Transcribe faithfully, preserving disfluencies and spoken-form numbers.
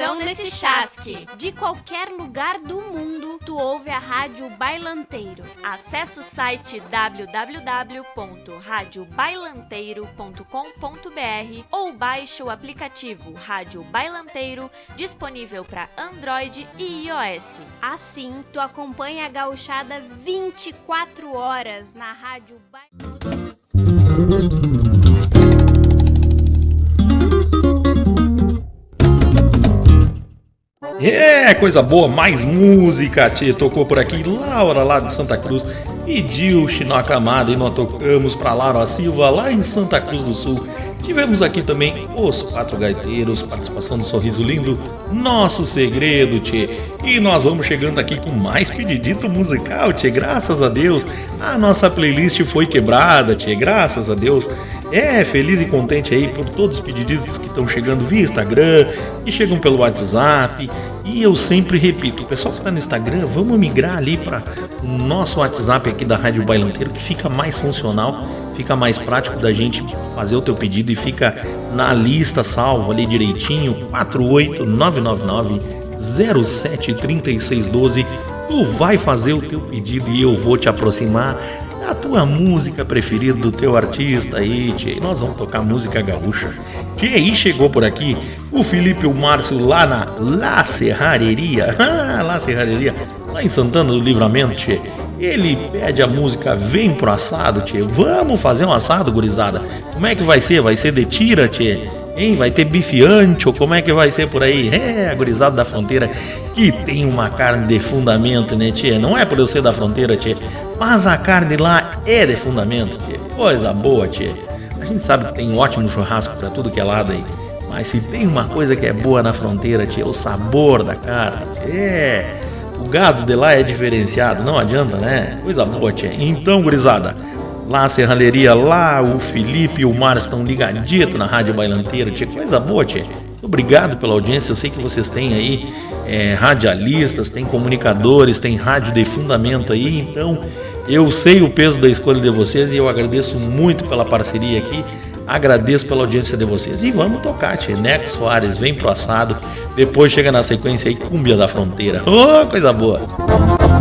atenção nesse chasque. De qualquer lugar do mundo, tu ouve a Rádio Bailanteiro. Acesse o site w w w ponto rádio bailanteiro ponto com ponto b r ou baixe o aplicativo Rádio Bailanteiro, disponível para Android e iOS. Assim, tu acompanha a gauchada vinte e quatro horas na Rádio Bailanteiro. É, coisa boa, mais música, tchê, tocou por aqui, Laura lá de Santa Cruz, pediu Chinoca Amada e nós tocamos pra Laura Silva lá em Santa Cruz do Sul. Tivemos aqui também os Quatro Gaiteiros, participação do Sorriso Lindo, Nosso Segredo, tchê. E nós vamos chegando aqui com mais pedidito musical, tchê, graças a Deus. A nossa playlist foi quebrada, tchê, graças a Deus. É, feliz e contente aí por todos os pediditos que estão chegando via Instagram e chegam pelo WhatsApp. E eu sempre repito, o pessoal que está no Instagram, vamos migrar ali para o nosso WhatsApp aqui da Rádio Bailanteiro, que fica mais funcional, fica mais prático da gente fazer o teu pedido e fica na lista salvo ali direitinho, quatro oito nove nove nove zero sete três seis um dois. Tu vai fazer o teu pedido e eu vou te aproximar da tua música preferida, do teu artista aí, tchê. Nós vamos tocar música gaúcha. Tchê, aí chegou por aqui o Felipe e o Márcio lá na La Serrareria, ah, La Serrareria, lá em Santana do Livramento, tchê. Ele pede a música Vem Pro Assado, tchê. Vamos fazer um assado, gurizada? Como é que vai ser? Vai ser de tira, tchê? Hein? Vai ter bife ancho? Como é que vai ser por aí? É, a gurizada da fronteira que tem uma carne de fundamento, né, tchê? Não é por eu ser da fronteira, tchê, mas a carne lá é de fundamento, tchê. Coisa boa, tchê. A gente sabe que tem um ótimo churrasco pra tudo que é lado aí, mas se tem uma coisa que é boa na fronteira, tchê, é o sabor da carne, tchê. É, o gado de lá é diferenciado, não adianta, né? Coisa boa, tchê. Então, gurizada, lá a serralheria, lá o Felipe e o Mário estão ligaditos na Rádio Bailanteira, tchê. Coisa boa, tchê. Obrigado pela audiência. Eu sei que vocês têm aí é, radialistas, tem comunicadores, tem rádio de fundamento aí, então eu sei o peso da escolha de vocês e eu agradeço muito pela parceria aqui, agradeço pela audiência de vocês. E vamos tocar, tchê. Neco Soares, Vem Pro Assado, depois chega na sequência aí Cúmbia da Fronteira. Oh, coisa boa!